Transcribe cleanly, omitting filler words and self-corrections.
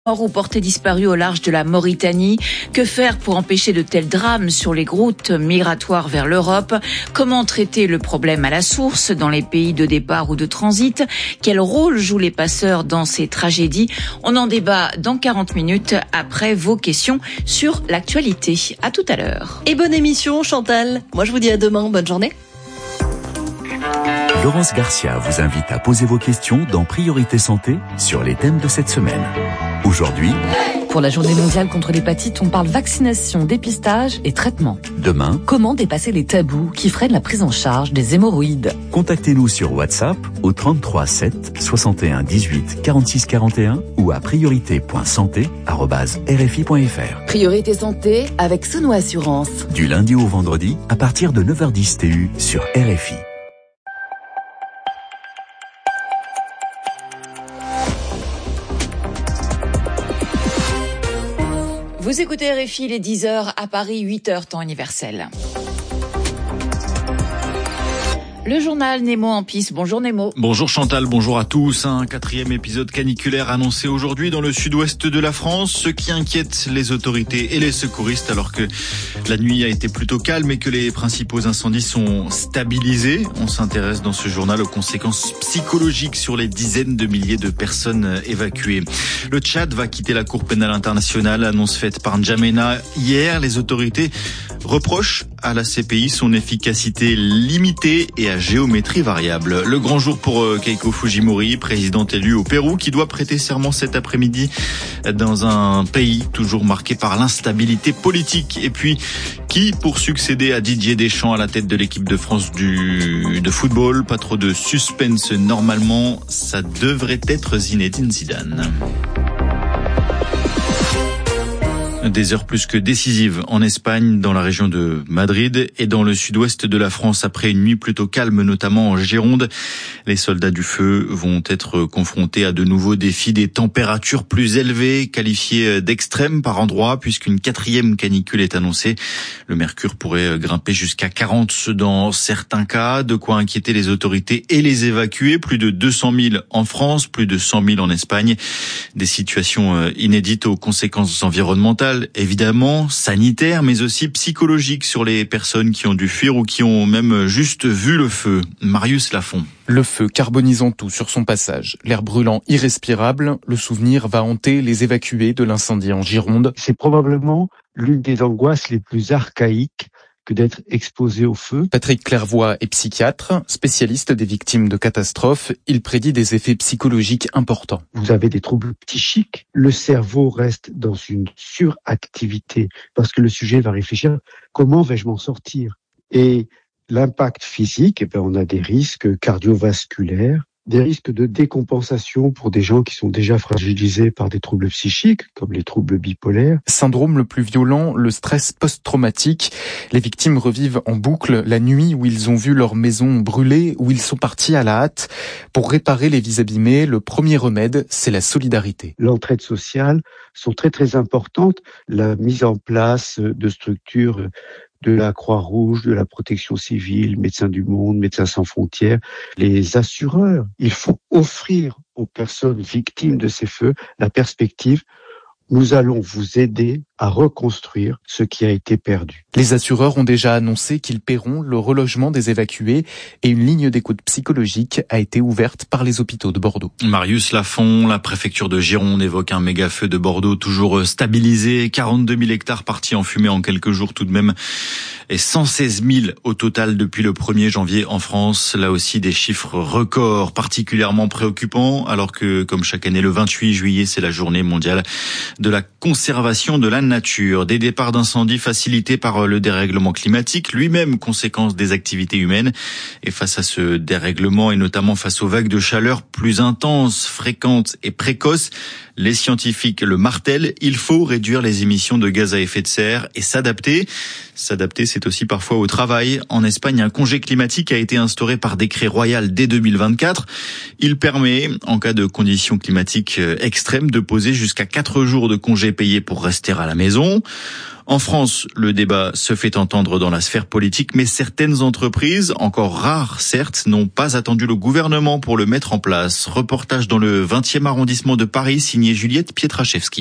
Mort ou porté disparu au large de la Mauritanie. Que faire pour empêcher de tels drames sur les routes migratoires vers l'Europe? Comment traiter le problème à la source dans les pays de départ ou de transit? Quel rôle jouent les passeurs dans ces tragédies? On en débat dans 40 minutes après vos questions sur l'actualité. À tout à l'heure. Et bonne émission, Chantal. Moi, je vous dis à demain. Bonne journée. Laurence Garcia vous invite à poser vos questions dans Priorité Santé sur les thèmes de cette semaine. Aujourd'hui, pour la journée mondiale contre l'hépatite, on parle vaccination, dépistage et traitement. Demain, comment dépasser les tabous qui freinent la prise en charge des hémorroïdes? Contactez-nous sur WhatsApp au 33 7 61 18 46 41 ou à priorité.santé@rfi.fr. Priorité Santé avec Sono Assurance. Du lundi au vendredi à partir de 9h10 TU sur RFI. Vous écoutez RFI, il est 10h à Paris, 8h temps universel. Le journal Nemo en piste. Bonjour Nemo. Bonjour Chantal, bonjour à tous. Un 4e épisode caniculaire annoncé aujourd'hui dans le sud-ouest de la France, ce qui inquiète les autorités et les secouristes alors que la nuit a été plutôt calme et que les principaux incendies sont stabilisés. On s'intéresse dans ce journal aux conséquences psychologiques sur les dizaines de milliers de personnes évacuées. Le Tchad va quitter la Cour pénale internationale, annonce faite par N'Djamena hier. Les autorités reprochent à la CPI son efficacité limitée et à géométrie variable. Le grand jour pour Keiko Fujimori, présidente élue au Pérou, qui doit prêter serment cet après-midi dans un pays toujours marqué par l'instabilité politique. Et puis, qui pour succéder à Didier Deschamps à la tête de l'équipe de France de football? Pas trop de suspense normalement, ça devrait être Zinedine Zidane. Des heures plus que décisives en Espagne, dans la région de Madrid et dans le sud-ouest de la France après une nuit plutôt calme, notamment en Gironde. Les soldats du feu vont être confrontés à de nouveaux défis, des températures plus élevées, qualifiées d'extrêmes par endroits, puisqu'une 4e canicule est annoncée. Le mercure pourrait grimper jusqu'à 40 dans certains cas, de quoi inquiéter les autorités et les évacuer. Plus de 200 000 en France, plus de 100 000 en Espagne. Des situations inédites aux conséquences environnementales, évidemment, sanitaires, mais aussi psychologiques sur les personnes qui ont dû fuir ou qui ont même juste vu le feu. Marius Lafont. Le feu carbonisant tout sur son passage, l'air brûlant irrespirable, le souvenir va hanter les évacués de l'incendie en Gironde. C'est probablement l'une des angoisses les plus archaïques que d'être exposé au feu. Patrick Clairvoy est psychiatre, spécialiste des victimes de catastrophes. Il prédit des effets psychologiques importants. Vous avez des troubles psychiques. Le cerveau reste dans une suractivité parce que le sujet va réfléchir « comment vais-je m'en sortir ?» Et l'impact physique, on a des risques cardiovasculaires, des risques de décompensation pour des gens qui sont déjà fragilisés par des troubles psychiques, comme les troubles bipolaires. Syndrome le plus violent, le stress post-traumatique. Les victimes revivent en boucle la nuit où ils ont vu leur maison brûler, où ils sont partis à la hâte. Pour réparer les vies abîmées, le premier remède, c'est la solidarité. L'entraide sociale sont très très importantes. La mise en place de structures de la Croix-Rouge, de la Protection civile, Médecins du Monde, Médecins sans frontières, les assureurs. Il faut offrir aux personnes victimes de ces feux la perspective « nous allons vous aider à reconstruire ce qui a été perdu ». Les assureurs ont déjà annoncé qu'ils paieront le relogement des évacués et une ligne d'écoute psychologique a été ouverte par les hôpitaux de Bordeaux. Marius Lafont, la préfecture de Gironde évoque un méga-feu de Bordeaux toujours stabilisé, 42 000 hectares partis en fumée en quelques jours tout de même et 116 000 au total depuis le 1er janvier en France. Là aussi des chiffres records particulièrement préoccupants alors que comme chaque année le 28 juillet c'est la journée mondiale de la conservation de la nature. Des départs d'incendies facilités par le dérèglement climatique, lui-même conséquence des activités humaines. Et face à ce dérèglement et notamment face aux vagues de chaleur plus intenses, fréquentes et précoces, les scientifiques le martèlent, il faut réduire les émissions de gaz à effet de serre et s'adapter. S'adapter, c'est aussi parfois au travail. En Espagne, un congé climatique a été instauré par décret royal dès 2024. Il permet, en cas de conditions climatiques extrêmes, de poser jusqu'à 4 jours de congés payés pour rester à la maison. maison. En France, le débat se fait entendre dans la sphère politique, mais certaines entreprises, encore rares certes, n'ont pas attendu le gouvernement pour le mettre en place. Reportage dans le 20e arrondissement de Paris, signé Juliette Pietraszewski.